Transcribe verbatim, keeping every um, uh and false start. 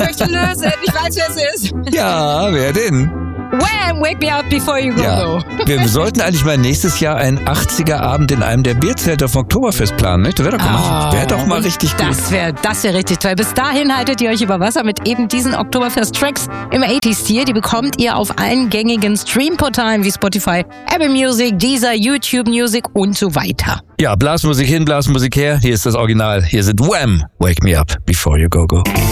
möchte lösen. Ich weiß, wer es ist. Ja, wer denn? Wham! Wake me up before you go. Ja. Wir sollten eigentlich mal nächstes Jahr einen achtziger-Abend in einem der Bierzelte vom Oktoberfest planen, nicht? Das wäre doch, Oh, wär doch mal richtig gut. Das wäre das wär richtig toll. Bis dahin haltet ihr euch über Wasser mit eben diesen Oktoberfest-Tracks im achtziger-Stil. Die bekommt ihr auf allen gängigen Streamportalen wie Spotify, Apple Music, Deezer, YouTube Music und so weiter. Ja, Blasmusik hin, Blasmusik her. Hier ist das Original. Hier sind Wham! Wake me up before you go go.